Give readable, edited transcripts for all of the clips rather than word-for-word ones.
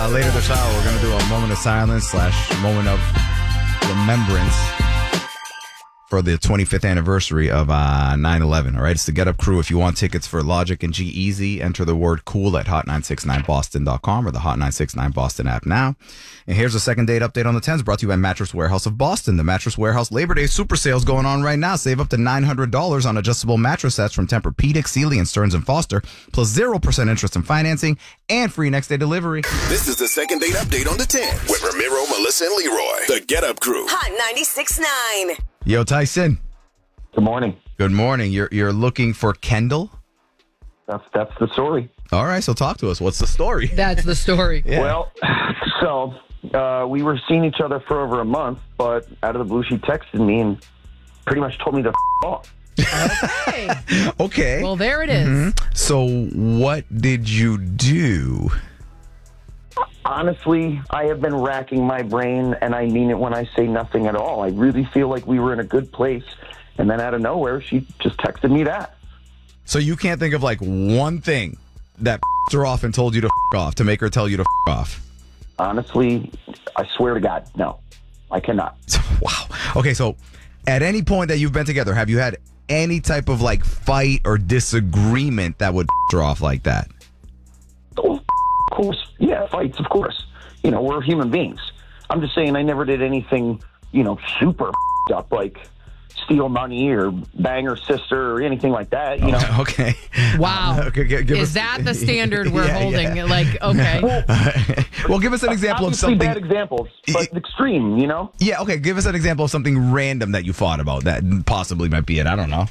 Later this hour, we're going to do a moment of silence / moment of remembrance for the 25th anniversary of 9/11. All right, it's the Get Up Crew. If you want tickets for Logic and G-Eazy, enter the word cool at hot969boston.com or the Hot 969 Boston app now. And here's a second date update on the 10s brought to you by Mattress Warehouse of Boston. The Mattress Warehouse Labor Day super sales going on right now. Save up to $900 on adjustable mattress sets from Tempur-Pedic, Sealy, and Stearns & Foster, plus 0% interest in financing and free next day delivery. This is the second date update on the 10s with Ramiro, Melissa, and Leroy. The Get Up Crew. Hot 96.9. Yo, Tyson. Good morning. Good morning. You're looking for Kendall? That's the story. All right, so talk to us. What's the story? That's the story. Yeah. Well, so we were seeing each other for over a month, but out of the blue, she texted me and pretty much told me to off. Okay. Okay. Well, there it is. So what did you do? Honestly, I have been racking my brain, and I mean it when I say nothing at all. I really feel like we were in a good place, and then out of nowhere, she just texted me that. So you can't think of like one thing that her off and told you to off to make her tell you to off? Honestly, I swear to God, no. I cannot. Wow. Okay, so at any point that you've been together, have you had any type of like fight or disagreement that would her off like that? Oh, of course. Yeah, fights, of course. You know, we're human beings. I'm just saying I never did anything, super up, like steal money or bang her sister or anything like that, you know. Okay. Wow. Okay, give Is us- that the standard we're Yeah, holding? yeah. Like, okay. Well, give us an example of Obviously something. bad examples, but extreme, you know? Yeah, okay. Give us an example of something random that you fought about that possibly might be it. I don't know.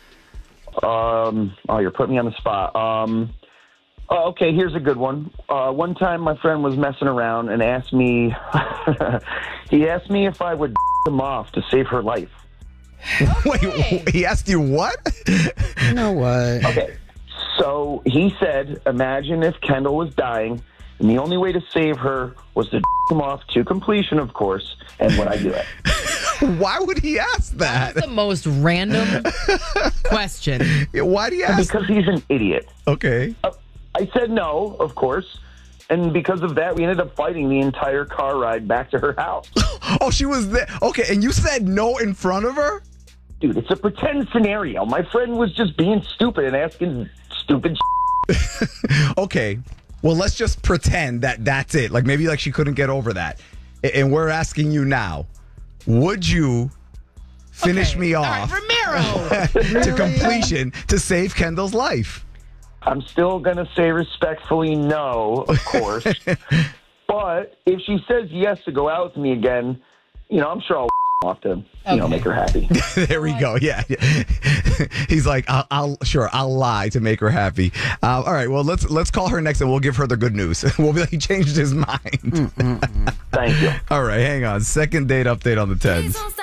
Oh, you're putting me on the spot. Okay, here's a good one. One time my friend was messing around and asked me, he asked me if I would him off to save her life. Wait, he asked you what? You know what? Okay, so he said, imagine if Kendall was dying and the only way to save her was to him off to completion, of course, and would I do it? Why would he ask that? That's the most random question. Why do you ask? Because he's an idiot. Okay. I said no, of course. And because of that, we ended up fighting the entire car ride back to her house. Oh, she was there. Okay, and you said no in front of her? Dude, it's a pretend scenario. My friend was just being stupid and asking stupid Okay. Well, let's just pretend that that's it. Like maybe like she couldn't get over that. And we're asking you now, would you finish Okay. me All off right, Ramiro. to completion to save Kendall's life? I'm still going to say respectfully no, of course. But if she says yes to go out with me again, I'm sure I'll off to, make her happy. There we go. Yeah. He's like, I'll lie to make her happy. All right. Well, let's call her next and we'll give her the good news. We'll be like, he changed his mind. Thank you. All right. Hang on. Second date update on the 10s.